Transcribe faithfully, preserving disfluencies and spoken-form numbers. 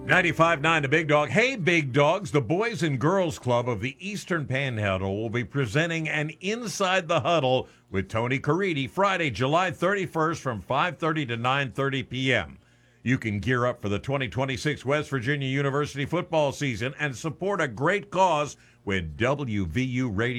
ninety-five point nine The Big Dog. Hey, Big Dogs, the Boys and Girls Club of the Eastern Panhandle will be presenting an Inside the Huddle with Tony Caridi Friday, July thirty-first from five thirty to nine thirty p.m. You can gear up for the twenty twenty-six West Virginia University football season and support a great cause with W V U Radio.